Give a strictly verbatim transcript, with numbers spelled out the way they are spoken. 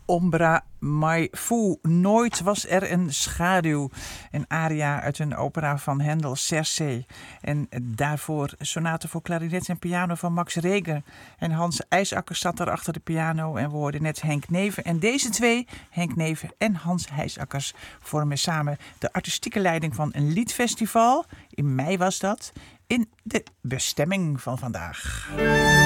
Ombra mai fu. Nooit was er een schaduw. Een aria uit een opera van Handel, Circe. En daarvoor sonate voor klarinet en piano van Max Reger. En Hans IJsakkers zat daar achter de piano. En we hoorden net Henk Neven. En deze twee, Henk Neven en Hans IJsakkers, vormen samen de artistieke leiding van een liedfestival. In mei was dat. In de bestemming van vandaag.